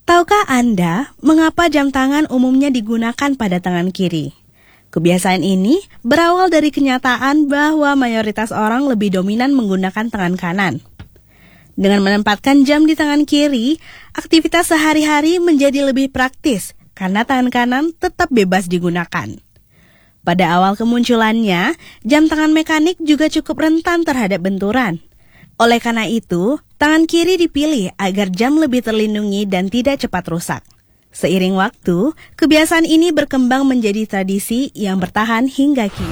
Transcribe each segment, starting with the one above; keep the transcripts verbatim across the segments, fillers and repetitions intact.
Tahukah Anda mengapa jam tangan umumnya digunakan pada tangan kiri? Kebiasaan ini berawal dari kenyataan bahwa mayoritas orang lebih dominan menggunakan tangan kanan. Dengan menempatkan jam di tangan kiri, aktivitas sehari-hari menjadi lebih praktis karena tangan kanan tetap bebas digunakan. Pada awal kemunculannya, jam tangan mekanik juga cukup rentan terhadap benturan. Oleh karena itu, tangan kiri dipilih agar jam lebih terlindungi dan tidak cepat rusak. Seiring waktu, kebiasaan ini berkembang menjadi tradisi yang bertahan hingga kini.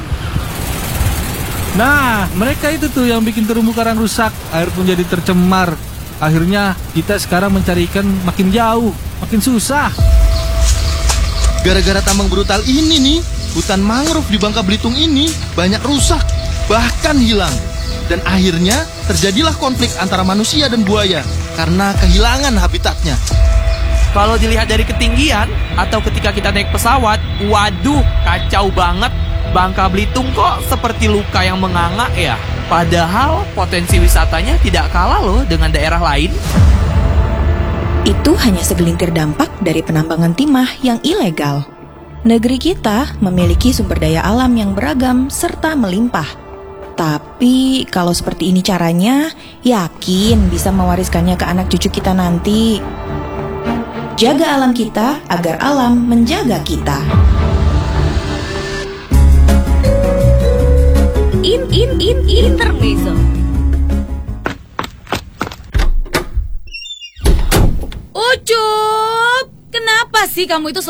Nah, mereka itu tuh yang bikin terumbu karang rusak, air pun jadi tercemar. Akhirnya kita sekarang mencari ikan makin jauh, makin susah. Gara-gara tambang brutal ini nih, hutan mangrove di Bangka Belitung ini banyak rusak, bahkan hilang. Dan akhirnya terjadilah konflik antara manusia dan buaya karena kehilangan habitatnya. Kalau dilihat dari ketinggian atau ketika kita naik pesawat, waduh, kacau banget. Bangka Belitung kok seperti luka yang menganga ya. Padahal potensi wisatanya tidak kalah loh dengan daerah lain. Itu hanya segelintir dampak dari penambangan timah yang ilegal. Negeri kita memiliki sumber daya alam yang beragam serta melimpah. Tapi kalau seperti ini caranya, yakin bisa mewariskannya ke anak cucu kita nanti. Jaga alam kita agar alam menjaga kita. In in in intermezzo. Ucup, kenapa sih kamu itu